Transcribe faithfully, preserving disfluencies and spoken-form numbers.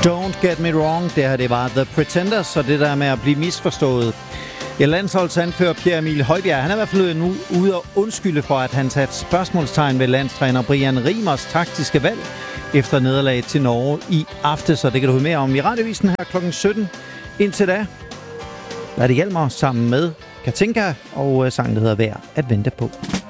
Don't get me wrong, det her det var The Pretenders, og det der med at blive misforstået. Ja, landsholdsanfører Pierre Emil Højbjerg, han er i hvert fald nu ude og undskylde for, at han satte spørgsmålstegn ved landstræner Brian Riemers taktiske valg efter nederlaget til Norge i aftes, og det kan du høre mere om i Radiovisen her klokken sytten. Indtil da, lad det Hjalmar sammen med Katinka og sangen, der hedder Værd at vente på.